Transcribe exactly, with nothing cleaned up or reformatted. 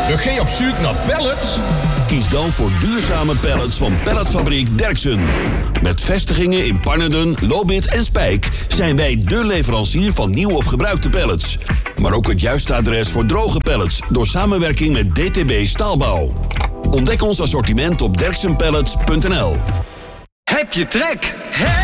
Nog geen op zoek naar pallets? Kies dan voor duurzame pallets van Palletfabriek Derksen. Met vestigingen in Pannerden, Lobith en Spijk zijn wij de leverancier van nieuw of gebruikte pallets. Maar ook het juiste adres voor droge pallets door samenwerking met D T B Staalbouw. Ontdek ons assortiment op derksen pallets punt n l. Heb je trek? Hè?